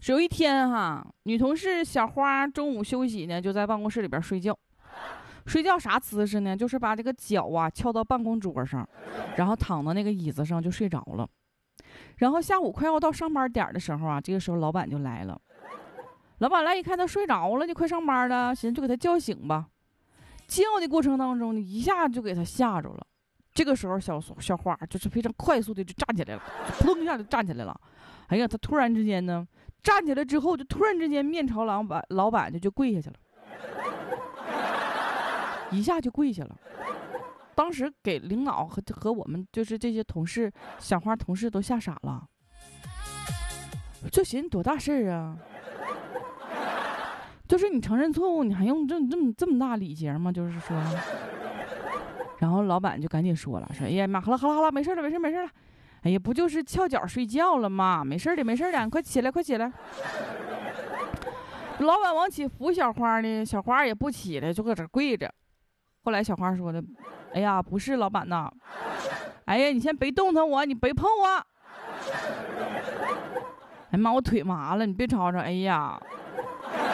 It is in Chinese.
有一天哈，女同事小花中午休息呢，就在办公室里边睡觉。睡觉啥姿势呢？就是把这个脚啊翘到办公桌上，然后躺到那个椅子上就睡着了。然后下午快要到上班点的时候啊，这个时候老板就来了。老板来一看他睡着了，你快上班了，寻思就给他叫醒吧。叫的过程当中，你一下就给他吓着了。这个时候小花就是非常快速的就站起来了，就砰一下就站起来了。哎呀，他突然之间呢，站起来之后就突然之间面朝老板就跪下去了。一下就跪下了，当时给领导和我们就是这些同事，小花同事都吓傻了。这寻思多大事儿啊？就是你承认错误，你还用这么大礼节吗？就是说，然后老板就赶紧说了，说：“哎呀妈，好了，没事了。哎呀，不就是翘脚睡觉了吗？没事的，你快起来。”老板往起扶小花呢，小花也不起来，就搁这跪着。后来小花说的：“哎呀，不是老板呐，哎呀，你先别动弹我，你别碰我。哎妈，我腿麻了，你别吵吵。哎呀，